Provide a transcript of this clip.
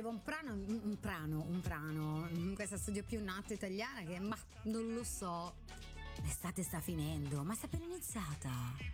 arriva un prano in questa studio più nato italiana che, ma non lo so, l'estate sta finendo, ma sta per iniziata.